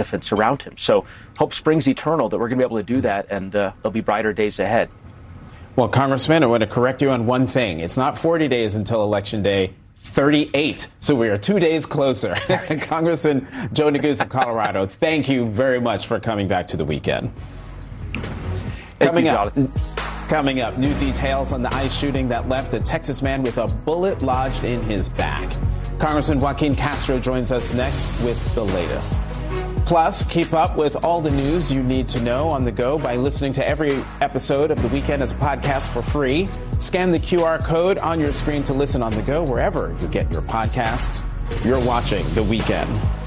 benefits around him. So hope springs eternal that we're going to be able to do that, and there'll be brighter days ahead. Well, Congressman, I want to correct you on one thing. It's not 40 days until Election Day. 38. So we are 2 days closer. Congressman Joe Neguse of Colorado, thank you very much for coming back to the weekend. Coming up, new details on the ICE shooting that left a Texas man with a bullet lodged in his back. Congressman Joaquin Castro joins us next with the latest. Plus, keep up with all the news you need to know on the go by listening to every episode of The Weekend as a podcast for free. Scan the QR code on your screen to listen on the go wherever you get your podcasts. You're watching The Weekend.